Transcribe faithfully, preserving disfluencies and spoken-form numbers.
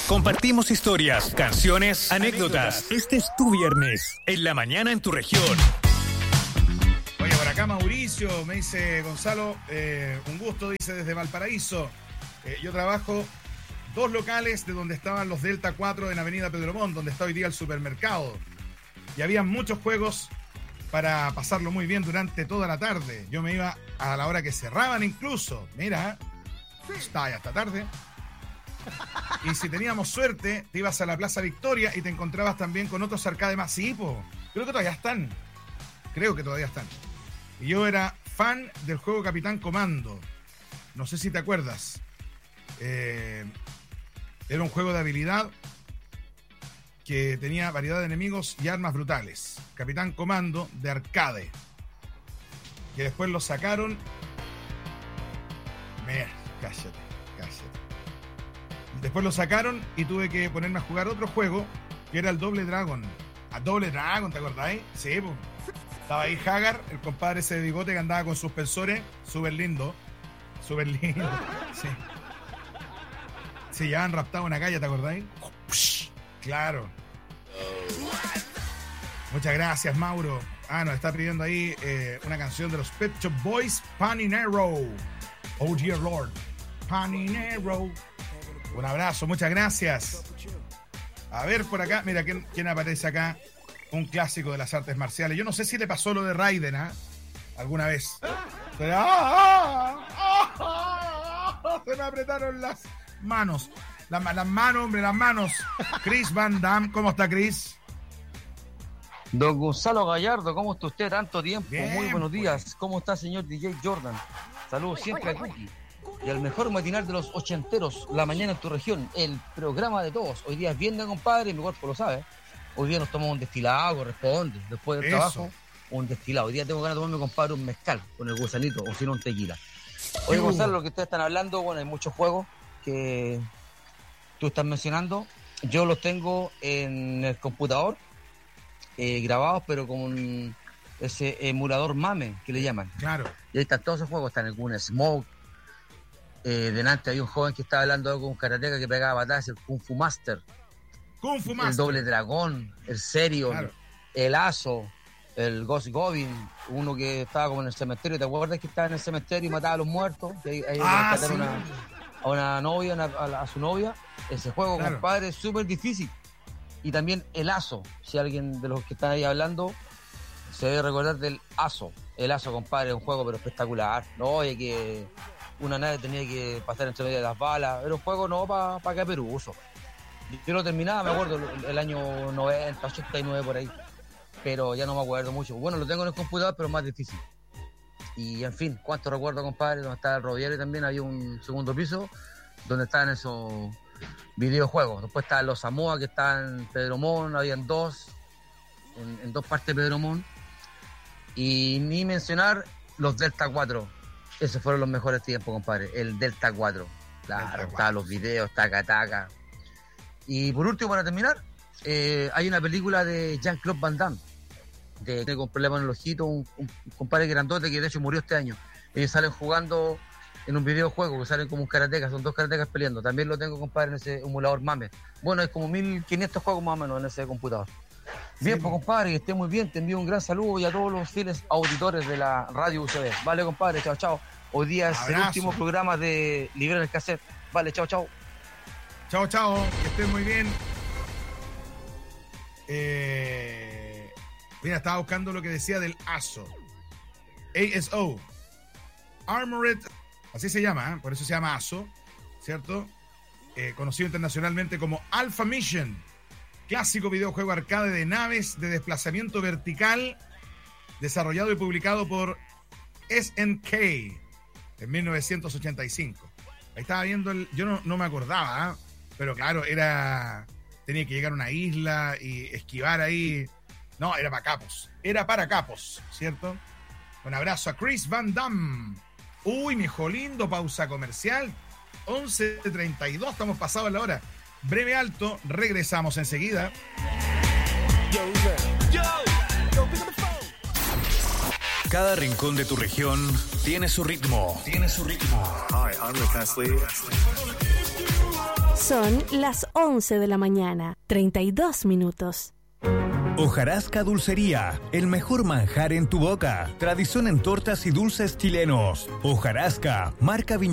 Compartimos historias, canciones, anécdotas. Este es tu viernes, en la mañana en tu región. Oye, por acá Mauricio, me dice Gonzalo, eh, un gusto, dice desde Valparaíso. Eh, yo trabajo dos locales de donde estaban los Delta cuatro en Avenida Pedro Montt, donde está hoy día el supermercado. Y había muchos juegos para pasarlo muy bien durante toda la tarde. Yo me iba a la hora que cerraban incluso. Mira, está ya hasta tarde. Y si teníamos suerte, te ibas a la Plaza Victoria y te encontrabas también con otros arcades más. Sí, po. Creo que todavía están. Creo que todavía están. Y yo era fan del juego Capitán Comando. No sé si te acuerdas. Eh, era un juego de habilidad que tenía variedad de enemigos y armas brutales. Capitán Comando de arcade. Que después lo sacaron. Mira, cállate, cállate. Después lo sacaron y tuve que ponerme a jugar otro juego que era el Double Dragon. ¿A Double Dragon, te acordáis? Sí, pues. Estaba ahí Hagar, el compadre ese de bigote que andaba con suspensores. Súper lindo. Súper lindo. Sí. Se llevaban raptado una calle, ¿te acordáis? Claro. Muchas gracias, Mauro. Ah, nos está pidiendo ahí eh, una canción de los Pet Shop Boys, Paninero. Oh, dear Lord. Paninero. Un abrazo, muchas gracias. A ver por acá, mira, ¿quién, quién aparece acá? Un clásico de las artes marciales. Yo no sé si le pasó lo de Raiden, ¿ah? ¿eh? Alguna vez. Pero, ¡ah, ah, ah, ah! Se me apretaron las manos. Las, las manos, hombre, las manos. Chris Van Damme, ¿cómo está, Chris? Don Gonzalo Gallardo, ¿cómo está usted? Tanto tiempo, Bien, muy buenos días. Pues. ¿Cómo está, señor D J Jordan? Saludos siempre a Cookie. Y al mejor matinal de los ochenteros, La Mañana en tu Región, el programa de todos. Hoy día es viernes, compadre, mi cuerpo lo sabe. Hoy día nos tomamos un destilado, corresponde. Después del Eso. trabajo, un destilado. Hoy día tengo ganas de tomarme, compadre, un mezcal con el gusanito, o si no, un tequila. Oye, Gonzalo, lo que ustedes están hablando, bueno, hay muchos juegos que tú estás mencionando. Yo los tengo en el computador, eh, grabados, pero con ese emulador MAME, que le llaman. Claro. Y ahí están todos esos juegos, están algún Smoke. Eh, delante había un joven que estaba hablando con un karateca que pegaba batadas, el Kung Fu Master. Kung Fu Master. El Doble Dragón, el Serion, claro. El Aso, el Ghost Goblin, uno que estaba como en el cementerio. ¿Te acuerdas que estaba en el cementerio y mataba a los muertos? Que ahí, ahí ah, sí. una, a una novia, una, a, la, a su novia. Ese juego, claro. Compadre, es súper difícil. Y también el Aso. Si alguien de los que están ahí hablando se debe recordar del Aso. El Aso, compadre, es un juego pero espectacular. No, oye, que una nave tenía que pasar entre medio de las balas. Era un juego no para pa que Perú uso. Yo lo terminaba, me acuerdo, el, el año noventa, ochenta y nueve por ahí. Pero ya no me acuerdo mucho. Bueno, lo tengo en el computador, pero más difícil. Y en fin, cuánto recuerdo, compadre, donde estaba el Roviere también había un segundo piso donde estaban esos videojuegos. Después estaban los Samoa, que estaban en Pedro Montt, habían dos, en, en dos partes de Pedro Montt. Y ni mencionar los Delta cuatro. Esos fueron los mejores tiempos, compadre. El Delta cuatro. Claro, estaban los videos, taca, taca. Y por último, para terminar, eh, hay una película de Jean-Claude Van Damme, de, de con problemas en el ojito, un, un, un compadre grandote que de hecho murió este año. Ellos salen jugando en un videojuego, que salen como un karateka, son dos karatecas peleando. También lo tengo, compadre, en ese emulador MAME. Bueno, hay como mil quinientos juegos más o menos en ese computador. Bien, sí, pues, compadre, que esté muy bien. Te envío un gran saludo y a todos los fieles auditores de la radio U C B. Vale, compadre, chao, chao. Hoy día es Abrazo. El último programa de Libera el Cassette. Vale, chao, chao. Chao, chao, que estén muy bien. Eh, mira, estaba buscando lo que decía del ASO. A S O. Armored, así se llama, ¿eh? Por eso se llama ASO, ¿cierto? Eh, conocido internacionalmente como Alpha Mission. Clásico videojuego arcade de naves de desplazamiento vertical, desarrollado y publicado por S N K en mil novecientos ochenta y cinco. Ahí estaba viendo el... Yo no, no me acordaba, ¿eh? Pero claro, era... Tenía que llegar a una isla y esquivar ahí. No, era para capos. Era para capos, ¿cierto? Un abrazo a Chris Van Damme. Uy, mi hijo lindo, pausa comercial. once treinta y dos, estamos pasados la hora. Breve alto, regresamos enseguida. Cada rincón de tu región tiene su ritmo. Tiene su ritmo. Hi, I'm Rick Astley. Son las once de la mañana, treinta y dos minutos. Hojarasca Dulcería, el mejor manjar en tu boca. Tradición en tortas y dulces chilenos. Hojarasca, marca Viña